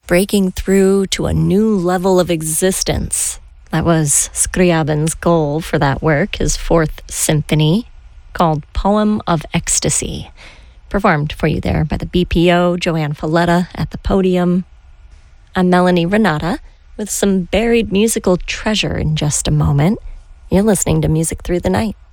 breaking through to a new level of existence. That was Scriabin's goal for that work, his fourth symphony, called Poem of Ecstasy, performed for you there by the BPO, Joanne Falletta at the podium. I'm Melanie Renata with some buried musical treasure in just a moment. You're listening to Music Through the Night.